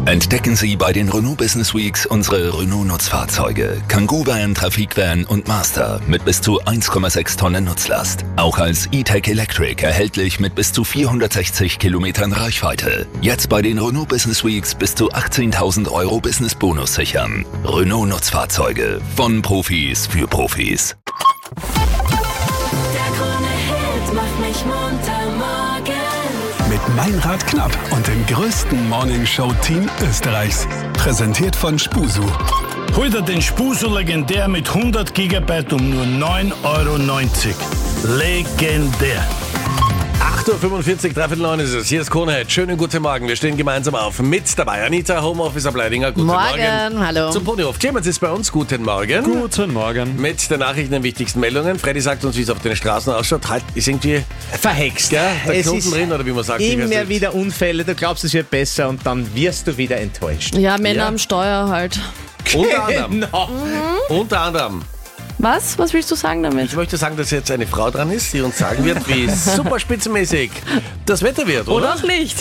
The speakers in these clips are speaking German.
Entdecken Sie bei den Renault Business Weeks unsere Renault-Nutzfahrzeuge, Kangoo Van, Trafikvan und Master mit bis zu 1,6 Tonnen Nutzlast. Auch als E-Tech Electric erhältlich mit bis zu 460 Kilometern Reichweite. Jetzt bei den Renault Business Weeks bis zu 18.000 € Business Bonus sichern. Renault Nutzfahrzeuge von Profis für Profis. Der Krone-Hit macht mich munter morgen. Mit Meinrad Knapp und dem größten Morningshow-Team Österreichs. Präsentiert von Spusu. Hol dir den Spusu Legendär mit 100 GB um nur 9,90 €. Legendär. 8.45 Uhr, 8:45 ist es. Hier ist Krone-Hit. Schönen guten Morgen. Wir stehen gemeinsam auf. Mit dabei Anita, Homeofficer Bleidinger. Guten Morgen. Hallo. Zum Ponyhof. Clemens ist bei uns. Guten Morgen. Guten Morgen. Mit den Nachrichten, den wichtigsten Meldungen. Freddy sagt uns, wie es auf den Straßen ausschaut. Halt, ist irgendwie Verhext. der Es Knoten ist drin, oder wie man sagt. immer wieder Unfälle, du glaubst, es wird besser und dann wirst du wieder enttäuscht. Ja, Männer Ja. am Steuer halt. Unter anderem. Genau. Unter anderem. Was? Was willst du sagen damit? Ich möchte sagen, dass jetzt eine Frau dran ist, die uns sagen wird, wie super spitzenmäßig das Wetter wird, oder? Oder auch nicht.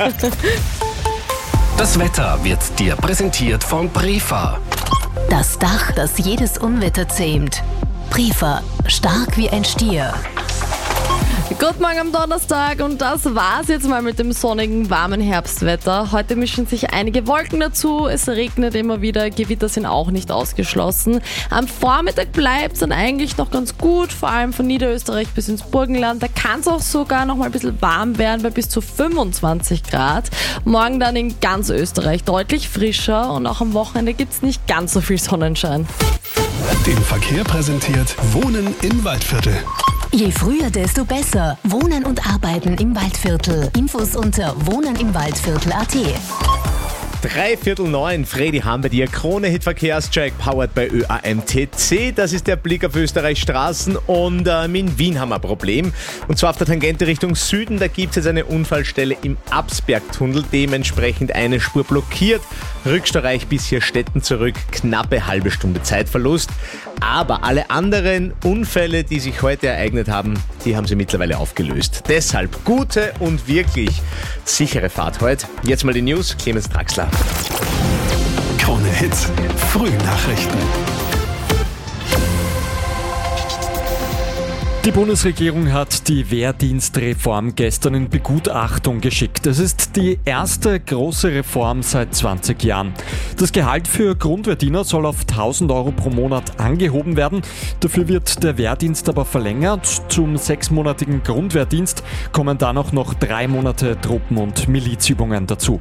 Das Wetter wird dir präsentiert von Prefa. Das Dach, das jedes Unwetter zähmt. Prefa, stark wie ein Stier. Guten Morgen am Donnerstag und das war's jetzt mal mit dem sonnigen, warmen Herbstwetter. Heute mischen sich einige Wolken dazu, es regnet immer wieder, Gewitter sind auch nicht ausgeschlossen. Am Vormittag bleibt's dann eigentlich noch ganz gut, vor allem von Niederösterreich bis ins Burgenland. Da kann es auch sogar noch mal ein bisschen warm werden bei bis zu 25 Grad. Morgen dann in ganz Österreich deutlich frischer und auch am Wochenende gibt's nicht ganz so viel Sonnenschein. Den Verkehr präsentiert Wohnen im Waldviertel. Je früher, desto besser. Wohnen und Arbeiten im Waldviertel. Infos unter wohnenimwaldviertel.at. 8:45, Freddy haben wir dir. Krone-Hit-Verkehrscheck, powered bei ÖAMTC. Das ist der Blick auf Österreichs Straßen und in Wien haben wir ein Problem. Und zwar auf der Tangente Richtung Süden, da gibt es jetzt eine Unfallstelle im Absbergtunnel, dementsprechend eine Spur blockiert. Rückstau-Reich bis hier Städten zurück, knappe halbe Stunde Zeitverlust. Aber alle anderen Unfälle, die sich heute ereignet haben, die haben sie mittlerweile aufgelöst. Deshalb gute und wirklich sichere Fahrt heute. Jetzt mal die News, Clemens Draxler. Krone-Hit. Frühnachrichten. Die Bundesregierung hat die Wehrdienstreform gestern in Begutachtung geschickt. Es ist die erste große Reform seit 20 Jahren. Das Gehalt für Grundwehrdiener soll auf 1.000 € pro Monat angehoben werden. Dafür wird der Wehrdienst aber verlängert. Zum 6-monatigen Grundwehrdienst kommen dann auch noch 3 Monate Truppen- und Milizübungen dazu.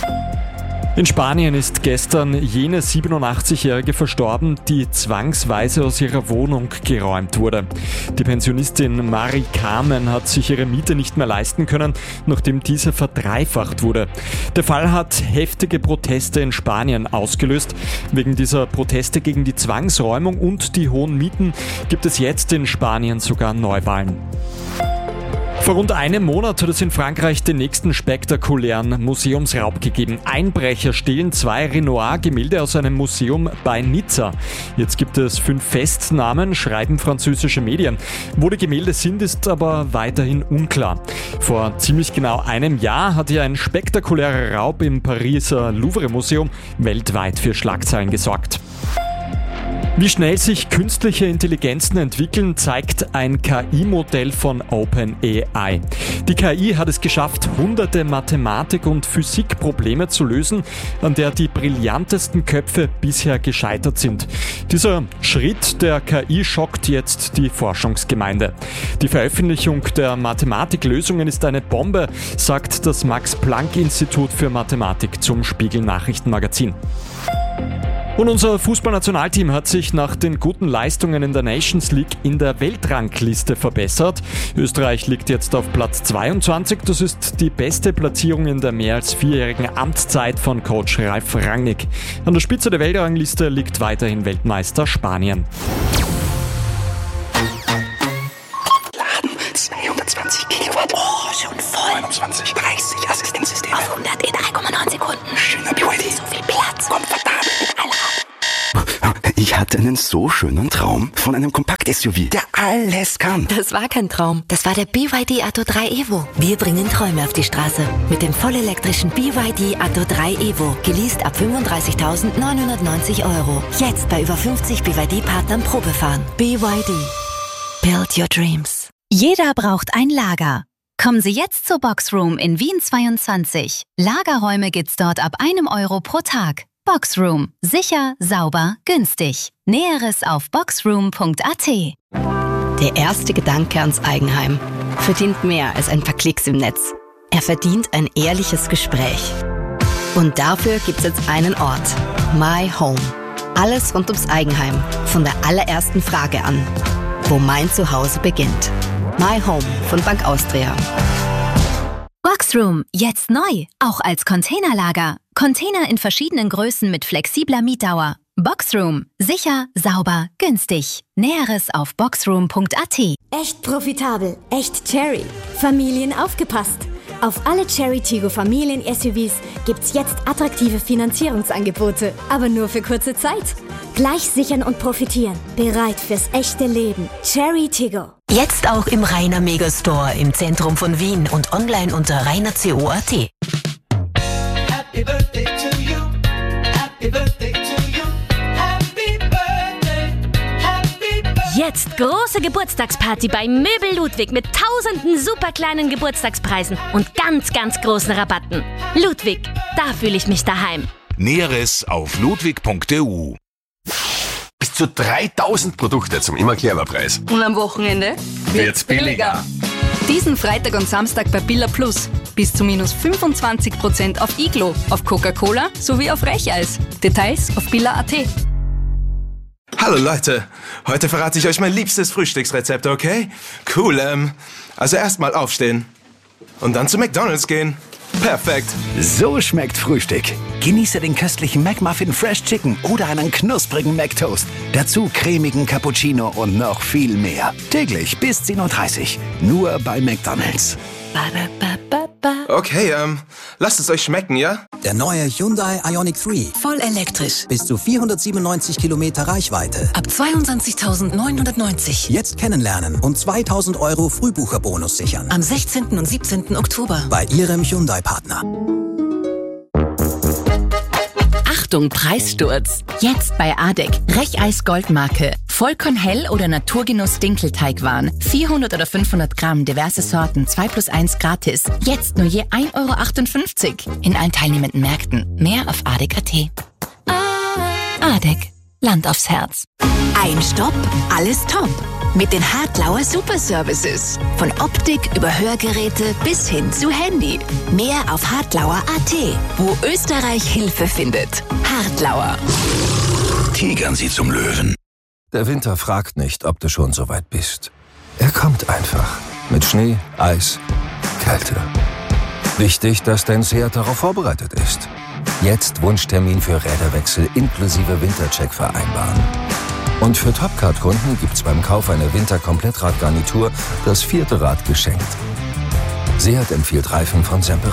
In Spanien ist gestern jene 87-Jährige verstorben, die zwangsweise aus ihrer Wohnung geräumt wurde. Die Pensionistin Mari Carmen hat sich ihre Miete nicht mehr leisten können, nachdem diese verdreifacht wurde. Der Fall hat heftige Proteste in Spanien ausgelöst. Wegen dieser Proteste gegen die Zwangsräumung und die hohen Mieten gibt es jetzt in Spanien sogar Neuwahlen. Vor rund einem Monat hat es in Frankreich den nächsten spektakulären Museumsraub gegeben. Einbrecher stehlen 2 Renoir-Gemälde aus einem Museum bei Nizza. Jetzt gibt es 5 Festnahmen, schreiben französische Medien. Wo die Gemälde sind, ist aber weiterhin unklar. Vor ziemlich genau einem Jahr hat ja ein spektakulärer Raub im Pariser Louvre-Museum weltweit für Schlagzeilen gesorgt. Wie schnell sich künstliche Intelligenzen entwickeln, zeigt ein KI-Modell von OpenAI. Die KI hat es geschafft, hunderte Mathematik- und Physikprobleme zu lösen, an der die brillantesten Köpfe bisher gescheitert sind. Dieser Schritt der KI schockt jetzt die Forschungsgemeinde. Die Veröffentlichung der Mathematiklösungen ist eine Bombe, sagt das Max-Planck-Institut für Mathematik zum Spiegel-Nachrichtenmagazin. Und unser Fußballnationalteam hat sich nach den guten Leistungen in der Nations League in der Weltrangliste verbessert. Österreich liegt jetzt auf Platz 22. Das ist die beste Platzierung in der mehr als 4-jährigen Amtszeit von Coach Ralf Rangnick. An der Spitze der Weltrangliste liegt weiterhin Weltmeister Spanien. Laden 220 Kilowatt. Oh, schon voll. 29, 30 Assistenzsystem. Auf 100 in 3,9 Sekunden. Schöner BYD. So viel Platz. Komfortabel. Ich hatte hatte einen so schönen Traum von einem Kompakt-SUV, der alles kann. Das war kein Traum. Das war der BYD Atto 3 Evo. Wir bringen Träume auf die Straße. Mit dem vollelektrischen BYD Atto 3 Evo. Geleast ab 35.990 €. Jetzt bei über 50 BYD-Partnern Probefahren. BYD. Build your dreams. Jeder braucht ein Lager. Kommen Sie jetzt zur Boxroom in Wien 22. Lagerräume gibt's dort ab 1 € pro Tag. Boxroom. Sicher, sauber, günstig. Näheres auf boxroom.at. Der erste Gedanke ans Eigenheim verdient mehr als ein paar Klicks im Netz. Er verdient ein ehrliches Gespräch. Und dafür gibt's jetzt einen Ort. My Home. Alles rund ums Eigenheim. Von der allerersten Frage an. Wo mein Zuhause beginnt. My Home von Bank Austria. Boxroom, jetzt neu, auch als Containerlager. Container in verschiedenen Größen mit flexibler Mietdauer. Boxroom, sicher, sauber, günstig. Näheres auf boxroom.at. Echt profitabel, echt Cherry. Familien aufgepasst. Auf alle Cherry Tiggo Familien-SUVs gibt's jetzt attraktive Finanzierungsangebote, aber nur für kurze Zeit. Gleich sichern und profitieren. Bereit fürs echte Leben. Cherry Tiggo. Jetzt auch im Rainer Megastore im Zentrum von Wien und online unter rainerco.at. Happy birthday to you. Happy birthday to you. Happy birthday. Happy birthday. Jetzt große Geburtstagsparty bei Möbel Ludwig mit tausenden super kleinen Geburtstagspreisen und ganz, ganz großen Rabatten. Ludwig, da fühle ich mich daheim. Näheres auf ludwig.eu. Bis zu 3000 Produkte zum Immer-Clever-Preis. Und am Wochenende wird's billiger. Diesen Freitag und Samstag bei Billa Plus. Bis zu minus 25% auf Iglo, auf Coca-Cola sowie auf Recheis. Details auf billa.at. Hallo Leute, heute verrate ich euch mein liebstes Frühstücksrezept, okay? Cool, also erstmal aufstehen und dann zu McDonald's gehen. Perfekt. So schmeckt Frühstück. Genieße den köstlichen McMuffin Fresh Chicken oder einen knusprigen McToast. Dazu cremigen Cappuccino und noch viel mehr. Täglich bis 10:30 Uhr. Nur bei McDonald's. Okay, lasst es euch schmecken, ja? Der neue Hyundai Ioniq 3. Voll elektrisch. Bis zu 497 Kilometer Reichweite. Ab 22.990. Jetzt kennenlernen und 2.000 € Frühbucherbonus sichern. Am 16. und 17. Oktober. Bei Ihrem Hyundai-Partner. Achtung, Preissturz. Jetzt bei Adek. Recheis Goldmarke. Vollkornhell oder Naturgenuss Dinkelteigwaren. 400 oder 500 Gramm, diverse Sorten, 2+1 gratis. Jetzt nur je 1,58 € in allen teilnehmenden Märkten. Mehr auf adek.at. Adek. Land aufs Herz. Ein Stopp, alles top. Mit den Hartlauer Superservices. Von Optik über Hörgeräte bis hin zu Handy. Mehr auf hartlauer.at, wo Österreich Hilfe findet. Hartlauer. Tigern Sie zum Löwen. Der Winter fragt nicht, ob du schon so weit bist. Er kommt einfach. Mit Schnee, Eis, Kälte. Wichtig, dass dein Seat darauf vorbereitet ist. Jetzt Wunschtermin für Räderwechsel inklusive Wintercheck vereinbaren. Und für Topcard-Kunden gibt's beim Kauf einer Winter-Komplettradgarnitur das 4. Rad geschenkt. Seat empfiehlt Reifen von Semperit.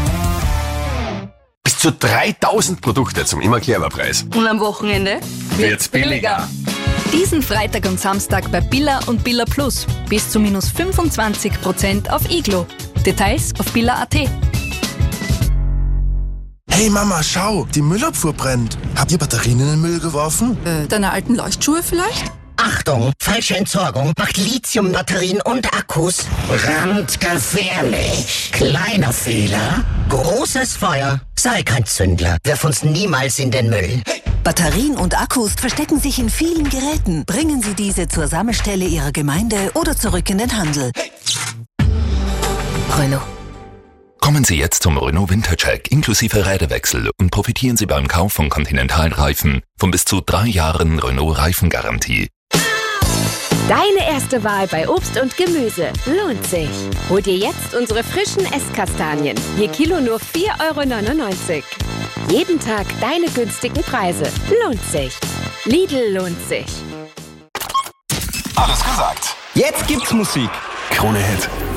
Bis zu 3000 Produkte zum Immer-Clever-Preis. Und am Wochenende wird's billiger. Diesen Freitag und Samstag bei Billa und Billa Plus. Bis zu minus 25% auf Iglo. Details auf billa.at. Hey Mama, schau, die Müllabfuhr brennt. Habt ihr Batterien in den Müll geworfen? Deine alten Leuchtschuhe vielleicht? Achtung, falsche Entsorgung macht Lithiumbatterien und Akkus brandgefährlich. Kleiner Fehler, großes Feuer. Sei kein Zündler, wirf uns niemals in den Müll. Batterien und Akkus verstecken sich in vielen Geräten. Bringen Sie diese zur Sammelstelle Ihrer Gemeinde oder zurück in den Handel. Renault. Kommen Sie jetzt zum Renault Wintercheck inklusive Räderwechsel und profitieren Sie beim Kauf von Continental-Reifen von bis zu 3 Jahren Renault Reifengarantie. Deine erste Wahl bei Obst und Gemüse lohnt sich. Hol dir jetzt unsere frischen Esskastanien. Je Kilo nur 4,99 €. Jeden Tag deine günstigen Preise. Lohnt sich. Lidl lohnt sich. Alles gesagt. Jetzt gibt's Musik. Krone Hit.